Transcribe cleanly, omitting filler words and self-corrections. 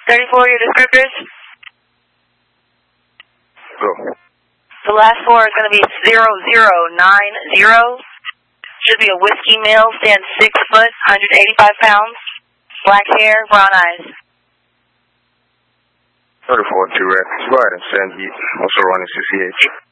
34, your descriptors? Go. The last four is going to be 0090. Should be a whiskey male, stands 6 foot, 185 pounds, black hair, brown eyes. 34 2 Rex. Go ahead and send heat. Also running CCH.